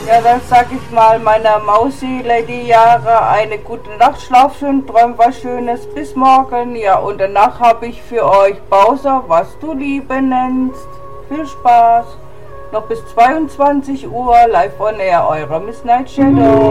Ja, dann sag ich mal meiner Mausi Lady Jahre eine gute Nacht, schlaf schön, träum was Schönes, bis morgen. Ja, und danach habe ich für euch Bowser, was du Liebe nennst. Viel Spaß. Noch bis 22 Uhr live on air, eure Miss Night Shadow.